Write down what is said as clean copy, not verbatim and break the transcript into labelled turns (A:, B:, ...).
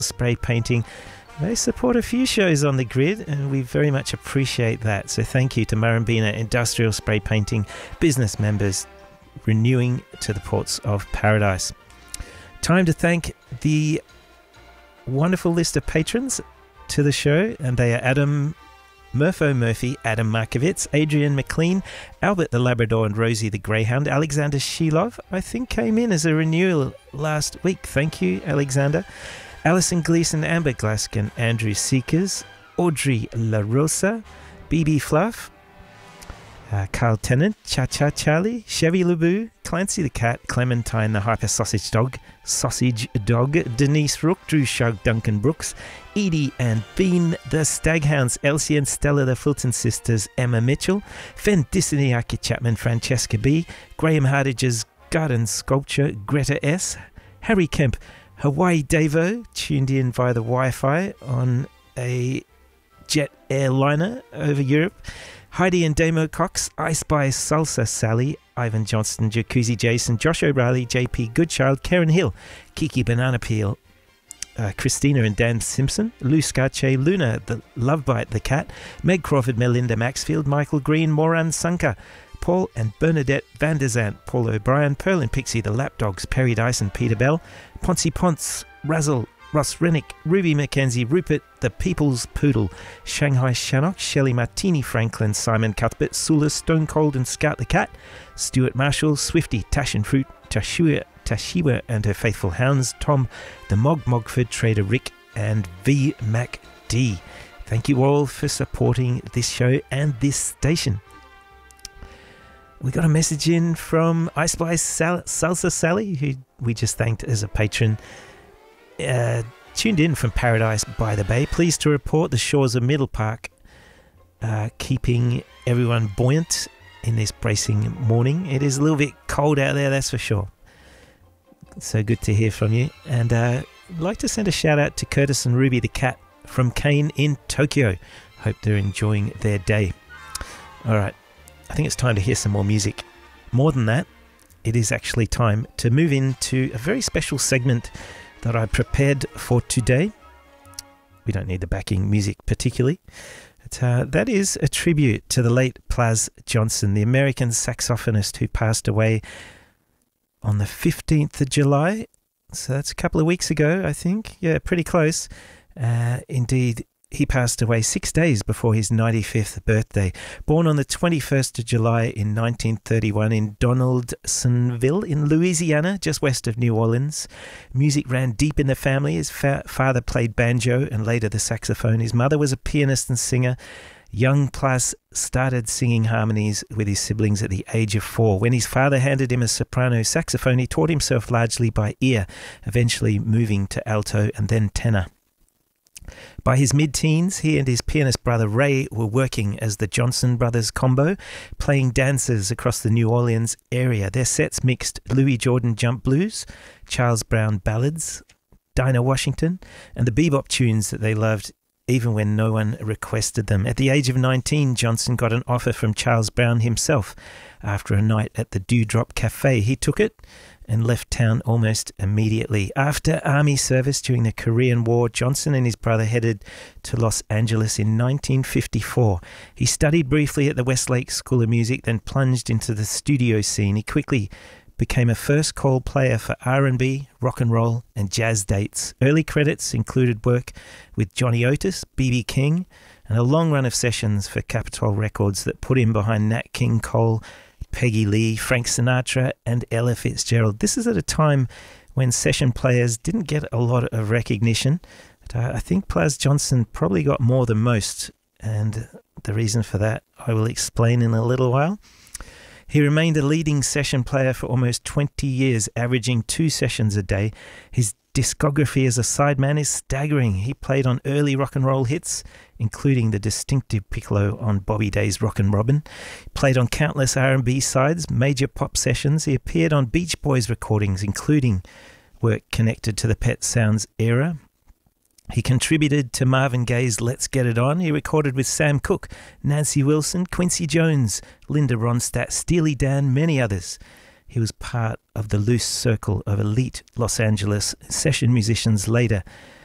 A: Spray Painting. They support a few shows on the grid, and we very much appreciate that. So thank you to Murrumbeena Industrial Spray Painting business members renewing to the ports of paradise. Time to thank the wonderful list of patrons to the show, and they are Adam Murpho Murphy, Adam Markovitz, Adrian McLean, Albert the Labrador and Rosie the Greyhound. Alexander Shilov, I think, came in as a renewal last week. Thank you, Alexander. Alison Gleason, Amber Glaskin, Andrew Seekers, Audrey La Rosa, BB Fluff, Carl Tennant, Cha Cha Charlie, Chevy Lubu, Clancy the Cat, Clementine the Hyper Sausage Dog, Denise Rook, Drew Shug, Duncan Brooks, Edie and Bean, the Staghounds, Elsie and Stella, the Fulton Sisters, Emma Mitchell, Fen Dissany, Aki Chapman, Francesca B, Graham Hardage's Garden Sculpture, Greta S, Harry Kemp, Hawaii Davo, tuned in via the Wi-Fi on a jet airliner over Europe, Heidi and Damo Cox, I Spy Salsa Sally, Ivan Johnston, Jacuzzi Jason, Josh O'Reilly, JP Goodchild, Karen Hill, Kiki Banana Peel, Christina and Dan Simpson, Lou Scarche, Luna, the Lovebite the Cat, Meg Crawford, Melinda Maxfield, Michael Green, Moran Sanka, Paul and Bernadette Van der Zant, Paul O'Brien, Pearl and Pixie, the Lapdogs, Perry Dyson, Peter Bell, Poncy Ponce, Razzle, Ross Rennick, Ruby Mackenzie, Rupert, the People's Poodle, Shanghai Shannock, Shelley Martini Franklin, Simon Cuthbert, Sula, Stone Cold and Scout the Cat, Stuart Marshall, Swifty, Tash and Fruit, Tashiwa and her faithful hounds, Tom, the Mogford, Trader Rick and V Mac D. Thank you all for supporting this show and this station. We got a message in from I Spy Salsa Sally, who we just thanked as a patron. Tuned in from Paradise by the Bay. Pleased to report the shores of Middle Park keeping everyone buoyant in this bracing morning. It is a little bit cold out there, that's for sure. So good to hear from you. And I'd like to send a shout out to Curtis and Ruby the Cat from Kane in Tokyo. Hope they're enjoying their day. All right. I think it's time to hear some more music. More than that, it is actually time to move into a very special segment that I prepared for today. We don't need the backing music particularly. But, that is a tribute to the late Plas Johnson, the American saxophonist who passed away on the 15th of July. So that's a couple of weeks ago, I think. Yeah, pretty close. Indeed, he passed away 6 days before his 95th birthday. Born on the 21st of July in 1931 in Donaldsonville in Louisiana, just west of New Orleans. Music ran deep in the family. His father played banjo and later the saxophone. His mother was a pianist and singer. Young Plas started singing harmonies with his siblings at the age of 4. When his father handed him a soprano saxophone, he taught himself largely by ear, eventually moving to alto and then tenor. By his mid-teens, he and his pianist brother Ray were working as the Johnson Brothers combo, playing dances across the New Orleans area. Their sets mixed Louis Jordan jump blues, Charles Brown ballads, Dinah Washington, and the bebop tunes that they loved even when no one requested them. At the age of 19, Johnson got an offer from Charles Brown himself after a night at the Dewdrop Cafe. He took it and left town almost immediately. After army service during the Korean War, Johnson and his brother headed to Los Angeles in 1954. He studied briefly at the Westlake School of Music, then plunged into the studio scene. He quickly became a first call player for R&B, rock and roll, and jazz dates. Early credits included work with Johnny Otis, B.B. King, and a long run of sessions for Capitol Records that put him behind Nat King Cole, Peggy Lee, Frank Sinatra, and Ella Fitzgerald. This is at a time when session players didn't get a lot of recognition. But I think Plas Johnson probably got more than most, and the reason for that I will explain in a little while. He remained a leading session player for almost 20 years, averaging 2 sessions a day. His discography as a sideman is staggering. He played on early rock and roll hits, including the distinctive piccolo on Bobby Day's Rockin' Robin. He played on countless R&B sides, major pop sessions. He appeared on Beach Boys recordings, including work connected to the Pet Sounds era. He contributed to Marvin Gaye's Let's Get It On. He recorded with Sam Cooke, Nancy Wilson, Quincy Jones, Linda Ronstadt, Steely Dan, many others. He was part of the loose circle of elite Los Angeles session musicians later